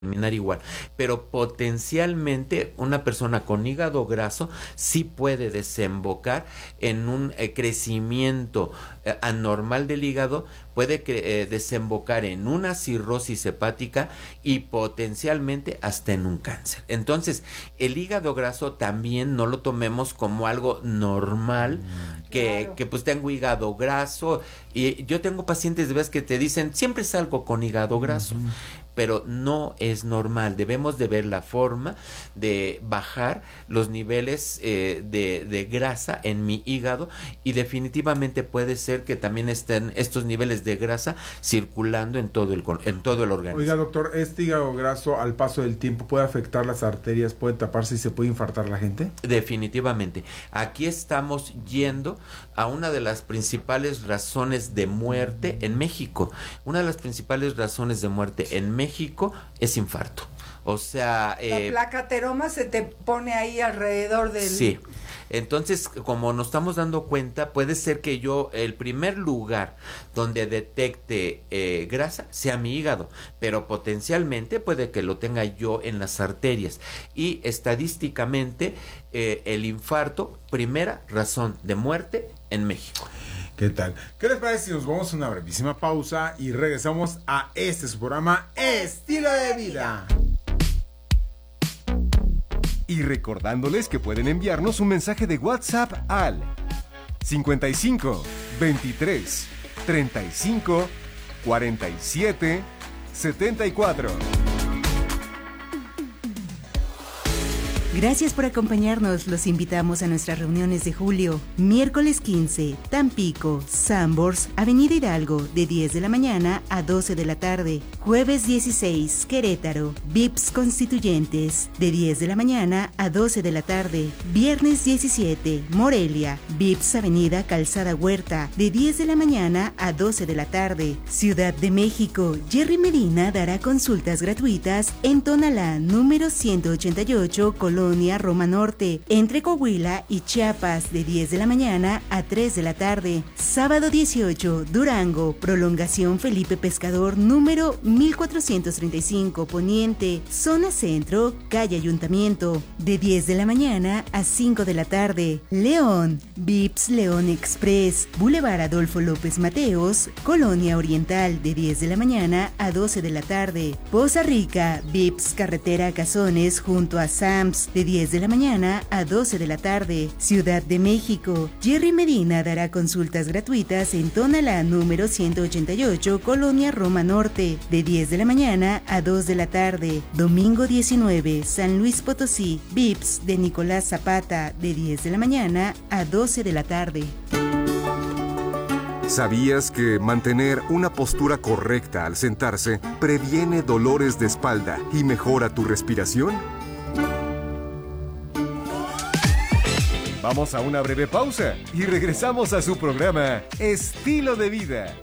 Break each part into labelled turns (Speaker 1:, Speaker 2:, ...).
Speaker 1: terminar igual, pero potencialmente una persona con hígado graso sí puede desembocar en un crecimiento anormal del hígado, puede desembocar en una cirrosis hepática y potencialmente hasta en un cáncer. Entonces, el hígado graso también no lo tomemos como algo normal, que pues tengo hígado graso, y yo tengo pacientes de vez que te dicen, siempre salgo con hígado graso, pero no es normal. Debemos de ver la forma de bajar los niveles de grasa en mi hígado, y definitivamente puede ser que también estén estos niveles de grasa circulando en todo el organismo.
Speaker 2: Oiga, doctor, ¿este hígado graso al paso del tiempo puede afectar las arterias, puede taparse y se puede infartar la gente?
Speaker 1: Definitivamente. Aquí estamos yendo a una de las principales razones de muerte en México. Una de las principales razones de muerte en México es infarto. O sea...
Speaker 3: la placa ateroma se te pone ahí alrededor del...
Speaker 1: Sí. Entonces, como nos estamos dando cuenta, puede ser que el primer lugar donde detecte grasa sea mi hígado, pero potencialmente puede que lo tenga yo en las arterias. Y estadísticamente, el infarto, primera razón de muerte en México.
Speaker 2: ¿Qué tal? ¿Qué les parece si nos vamos a una brevísima pausa y regresamos a su programa Estilo de Vida?
Speaker 4: Y recordándoles que pueden enviarnos un mensaje de WhatsApp al 55 23 35 47 74.
Speaker 5: Gracias por acompañarnos. Los invitamos a nuestras reuniones de julio. Miércoles 15, Tampico, Sanborns, Avenida Hidalgo, de 10 de la mañana a 12 de la tarde. Jueves 16, Querétaro, VIPS Constituyentes, de 10 de la mañana a 12 de la tarde. Viernes 17, Morelia, VIPS Avenida Calzada Huerta, de 10 de la mañana a 12 de la tarde. Ciudad de México, Jerry Medina dará consultas gratuitas en Tonalá, número 188, Colonia Roma Norte, entre Coahuila y Chiapas, de 10 de la mañana a 3 de la tarde. Sábado 18, Durango, Prolongación Felipe Pescador, número 1435, Poniente, Zona Centro, Calle Ayuntamiento, de 10 de la mañana a 5 de la tarde. León, VIPS León Express, Boulevard Adolfo López Mateos, Colonia Oriental, de 10 de la mañana a 12 de la tarde. Poza Rica, VIPS Carretera Cazones, junto a Sams, de 10 de la mañana a 12 de la tarde. Ciudad de México, Jerry Medina dará consultas gratuitas en Tonalá, número 188, Colonia Roma Norte, de 10 de la mañana a 2 de la tarde. Domingo 19, San Luis Potosí, VIPS de Nicolás Zapata, de 10 de la mañana a 12 de la tarde.
Speaker 4: ¿Sabías que mantener una postura correcta al sentarse previene dolores de espalda y mejora tu respiración? Vamos a una breve pausa y regresamos a su programa Estilo de Vida.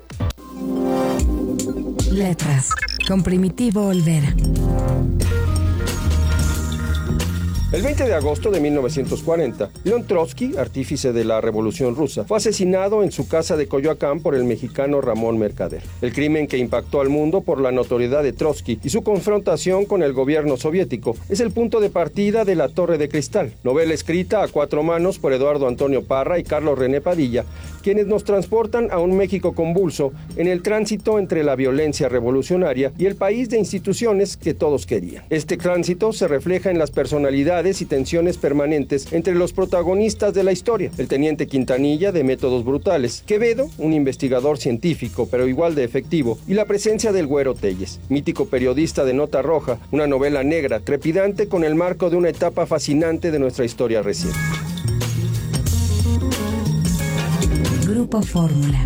Speaker 6: Letras con Primitivo Olvera.
Speaker 7: El 20 de agosto de 1940, León Trotsky, artífice de la Revolución Rusa, fue asesinado en su casa de Coyoacán por el mexicano Ramón Mercader. El crimen, que impactó al mundo por la notoriedad de Trotsky y su confrontación con el gobierno soviético, es el punto de partida de La Torre de Cristal, novela escrita a cuatro manos por Eduardo Antonio Parra y Carlos René Padilla, quienes nos transportan a un México convulso en el tránsito entre la violencia revolucionaria y el país de instituciones que todos querían. Este tránsito se refleja en las personalidades y tensiones permanentes entre los protagonistas de la historia: el teniente Quintanilla, de métodos brutales; Quevedo, un investigador científico pero igual de efectivo; y la presencia del Güero Telles, mítico periodista de Nota Roja, una novela negra trepidante con el marco de una etapa fascinante de nuestra historia reciente.
Speaker 6: Grupo Fórmula.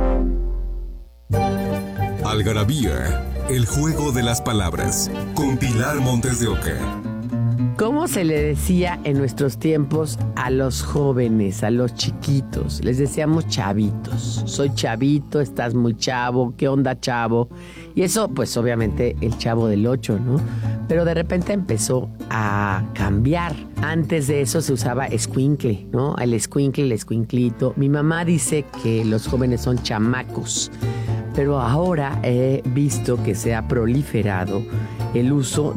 Speaker 4: Algarabía, el juego de las palabras, con Pilar Montes de Oca.
Speaker 8: ¿Cómo se le decía en nuestros tiempos a los jóvenes, a los chiquitos? Les decíamos chavitos. Soy chavito, estás muy chavo, ¿qué onda, chavo? Y eso, pues obviamente el Chavo del 8, ¿no? Pero de repente empezó a cambiar. Antes de eso se usaba escuincle, ¿no? El escuincle, el escuinclito. Mi mamá dice que los jóvenes son chamacos, pero ahora he visto que se ha proliferado el uso